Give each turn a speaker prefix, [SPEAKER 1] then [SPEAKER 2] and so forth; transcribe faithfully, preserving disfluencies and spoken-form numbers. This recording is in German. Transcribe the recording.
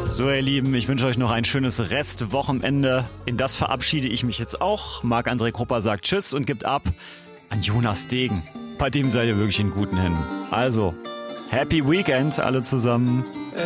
[SPEAKER 1] So, ihr Lieben, ich wünsche euch noch ein schönes Restwochenende. In das verabschiede ich mich jetzt auch. Marc-André Krupper sagt Tschüss und gibt ab an Jonas Degen. Bei dem seid ihr wirklich in guten Händen. Also, Happy Weekend alle zusammen.